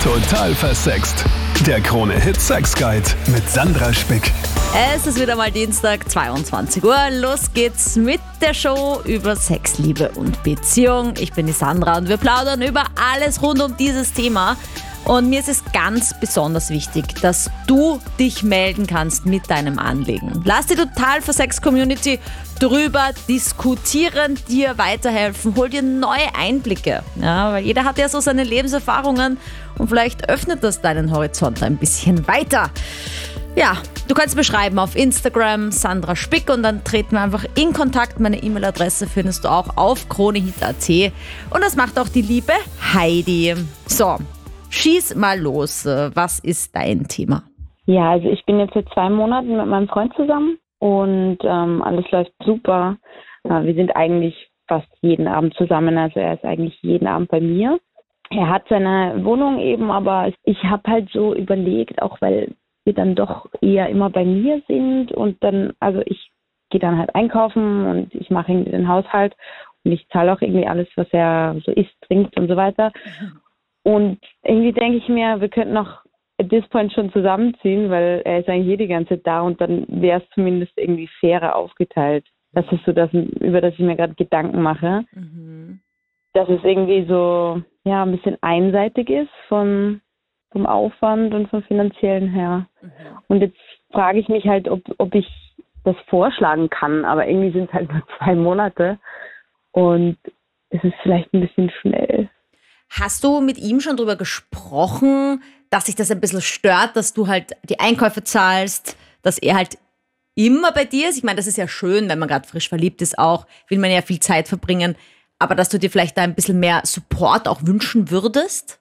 Total versext. Der Krone-Hit Sex Guide mit Sandra Spick. Es ist wieder mal Dienstag, 22 Uhr. Los geht's mit der Show über Sex, Liebe und Beziehung. Ich bin die Sandra und wir plaudern über alles rund um dieses Thema. Und mir ist es ganz besonders wichtig, dass du dich melden kannst mit deinem Anliegen. Lass die Total versext Community drüber diskutieren, dir weiterhelfen, hol dir neue Einblicke. Ja, weil jeder hat ja so seine Lebenserfahrungen und vielleicht öffnet das deinen Horizont ein bisschen weiter. Ja, du kannst mir schreiben auf Instagram Sandra Spick und dann treten wir einfach in Kontakt. Meine E-Mail-Adresse findest du auch auf kronehit.at und das macht auch die liebe Heidi. So, schieß mal los. Was ist dein Thema? Ja, also ich bin jetzt seit 2 Monaten mit meinem Freund zusammen und alles läuft super. Wir sind eigentlich fast jeden Abend zusammen, also er ist eigentlich jeden Abend bei mir. Er hat seine Wohnung eben, aber ich habe halt so überlegt, auch weil wir dann doch eher immer bei mir sind und dann, also ich gehe dann halt einkaufen und ich mache irgendwie den Haushalt und ich zahle auch irgendwie alles, was er so isst, trinkt und so weiter. Und irgendwie denke ich mir, wir könnten noch at this point schon zusammenziehen, weil er ist eigentlich die ganze Zeit da und dann wäre es zumindest irgendwie fairer aufgeteilt. Das ist so das, über das ich mir gerade Gedanken mache. Dass es irgendwie so, ja, ein bisschen einseitig ist vom Aufwand und vom Finanziellen her. Und jetzt frage ich mich halt, ob ich das vorschlagen kann, aber irgendwie sind es halt nur 2 Monate und es ist vielleicht ein bisschen schnell. Hast du mit ihm schon drüber gesprochen, dass sich das ein bisschen stört, dass du halt die Einkäufe zahlst, dass er halt immer bei dir ist? Ich meine, das ist ja schön, wenn man gerade frisch verliebt ist auch, will man ja viel Zeit verbringen, aber dass du dir vielleicht da ein bisschen mehr Support auch wünschen würdest?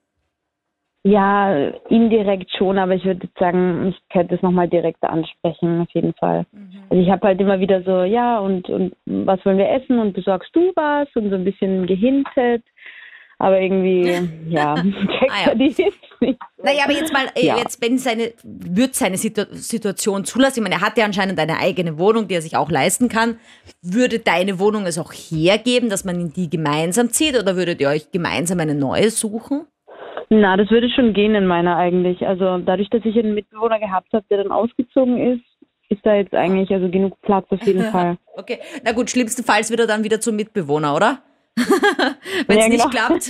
Ja, indirekt schon, aber ich würde sagen, ich könnte es nochmal direkt ansprechen, auf jeden Fall. Also ich habe halt immer wieder so, ja, und was wollen wir essen und besorgst du was? Und so ein bisschen gehintet, aber irgendwie, ja, checkt er die jetzt nicht. Naja, aber jetzt mal, jetzt, wenn seine Situation zulassen, ich meine, er hat ja anscheinend eine eigene Wohnung, die er sich auch leisten kann, würde deine Wohnung es auch hergeben, dass man in die gemeinsam zieht oder würdet ihr euch gemeinsam eine neue suchen? Na, das würde schon gehen in meiner eigentlich. Also dadurch, dass ich einen Mitbewohner gehabt habe, der dann ausgezogen ist da jetzt eigentlich also genug Platz auf jeden Fall. Okay, na gut, schlimmstenfalls wird er dann wieder zum Mitbewohner, oder? Wenn es nicht klappt.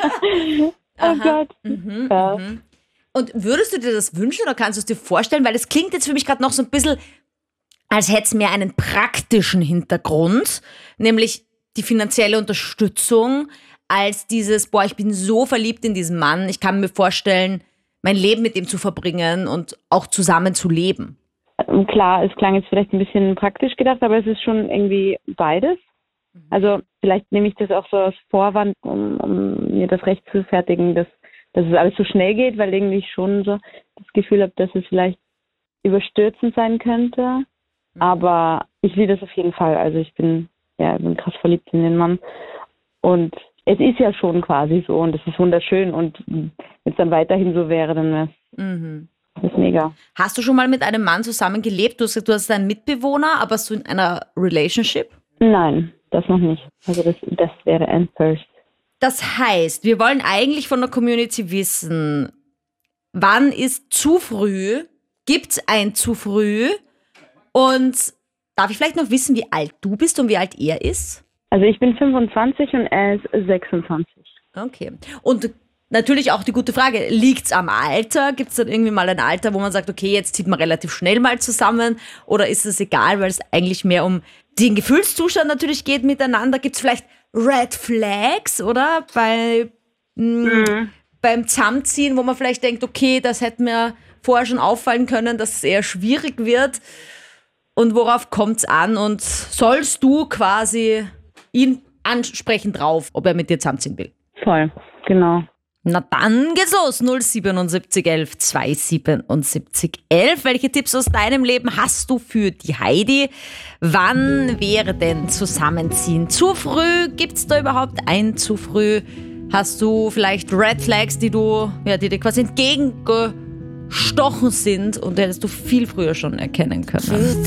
Oh Gott. Ja. Und würdest du dir das wünschen oder kannst du es dir vorstellen? Weil es klingt jetzt für mich gerade noch so ein bisschen, als hätte es mehr einen praktischen Hintergrund, nämlich die finanzielle Unterstützung, als dieses, ich bin so verliebt in diesen Mann, ich kann mir vorstellen, mein Leben mit ihm zu verbringen und auch zusammen zu leben. Klar, es klang jetzt vielleicht ein bisschen praktisch gedacht, aber es ist schon irgendwie beides. Also vielleicht nehme ich das auch so als Vorwand, um mir das recht zu fertigen, dass es alles so schnell geht, weil irgendwie ich schon so das Gefühl habe, dass es vielleicht überstürzend sein könnte. Aber ich will das auf jeden Fall. Also ich bin krass verliebt in den Mann. Und es ist ja schon quasi so und es ist wunderschön. Und wenn es dann weiterhin so wäre, dann wäre es mega. Hast du schon mal mit einem Mann zusammen gelebt? Du hast einen Mitbewohner, aber so in einer Relationship? Nein, das noch nicht. Also das wäre ein First. Das heißt, wir wollen eigentlich von der Community wissen, wann ist zu früh? Gibt es ein zu früh? Und darf ich vielleicht noch wissen, wie alt du bist und wie alt er ist? Also ich bin 25 und er ist 26. Okay. Und natürlich auch die gute Frage, liegt es am Alter? Gibt es dann irgendwie mal ein Alter, wo man sagt, okay, jetzt zieht man relativ schnell mal zusammen? Oder ist es egal, weil es eigentlich mehr um den Gefühlszustand natürlich geht miteinander? Gibt es vielleicht Red Flags, oder? Beim Zusammenziehen, wo man vielleicht denkt, okay, das hätte mir vorher schon auffallen können, dass es eher schwierig wird. Und worauf kommt es an? Und sollst du quasi ihn ansprechen drauf, ob er mit dir zusammenziehen will? Voll, genau. Na dann geht's los. 077 11 277 11. Welche Tipps aus deinem Leben hast du für die Heidi? Wann wäre denn Zusammenziehen zu früh? Gibt's da überhaupt ein zu früh? Hast du vielleicht Red Flags, die dir quasi entgegengestochen sind und die hättest du viel früher schon erkennen können?